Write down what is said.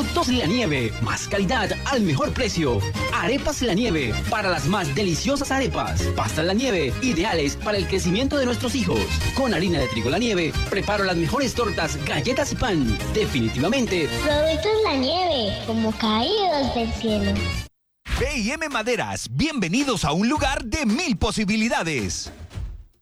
Productos La Nieve, más calidad al mejor precio. Arepas La Nieve, para las más deliciosas arepas. Pastas La Nieve, ideales para el crecimiento de nuestros hijos. Con harina de trigo La Nieve, preparo las mejores tortas, galletas y pan. Definitivamente. Productos La Nieve, como caídos del cielo. B&M Maderas, bienvenidos a un lugar de 1000 posibilidades.